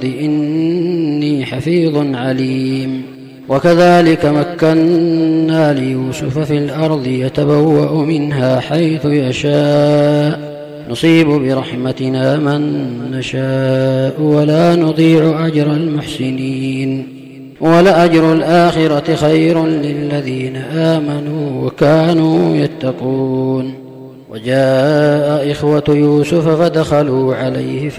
إني حفيظ عليم. وكذلك مكنا ليوسف في الأرض يتبوأ منها حيث يشاء نصيب برحمتنا من نشاء ولا نضيع أجر المحسنين ولأجر الآخرة خير للذين آمنوا وكانوا يتقون. وجاء إخوة يوسف فدخلوا عليه